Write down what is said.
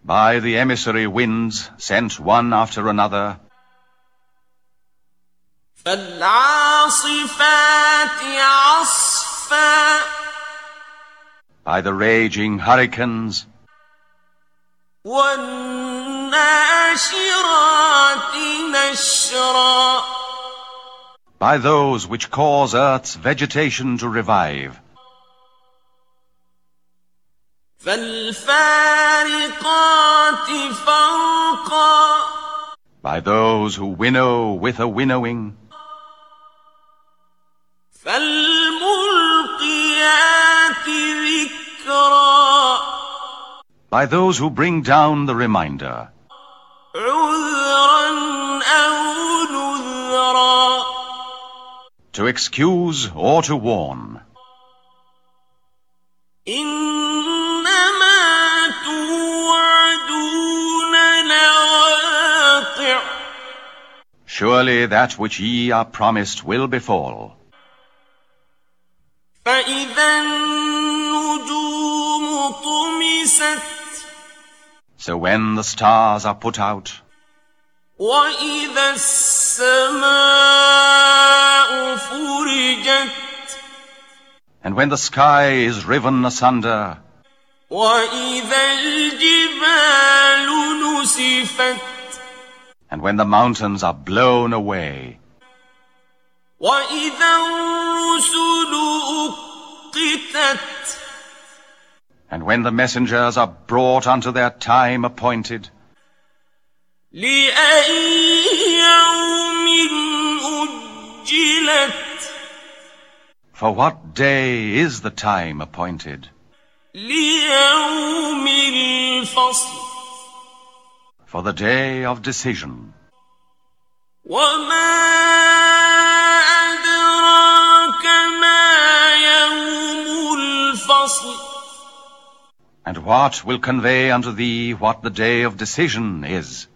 By the emissary winds sent one after another, فالعاصفات عصفا, by the raging hurricanes, والناشرات نشرا, by those which cause earth's vegetation to revive, فالفارقات فرقا, by those who winnow with a winnowing, فالملقيات ذكرا, by those who bring down the reminder, عذرا أو نذرا, to excuse or to warn. إنما توعدون لواقع, Surely that which ye are promised will befall. فإذا النجوم طمست, So when the stars are put out, وإذا السماء فرجت, and when the sky is riven asunder, وإذا الجبال نسفت, and when the mountains are blown away, وإذا الرسل أقتت, and when the messengers are brought unto their time appointed, لأي يوم أجلت, for what day is the time appointed? ليوم الفصل, For the day of decision. وما أدراك ما يوم الفصل, And what will convey unto thee what the day of decision is?